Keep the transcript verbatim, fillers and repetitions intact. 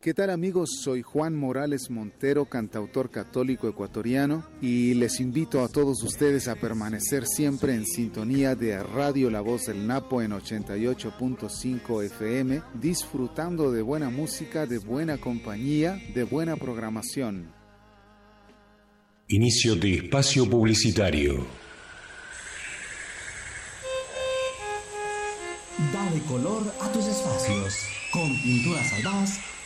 ¿Qué tal amigos? Soy Juan Morales Montero, cantautor católico ecuatoriano, y les invito a todos ustedes a permanecer siempre en sintonía de Radio La Voz del Napo en ochenta y ocho punto cinco F M, disfrutando de buena música, de buena compañía, de buena programación. Inicio de espacio publicitario. Dale color a tus espacios con Pinturas Albaz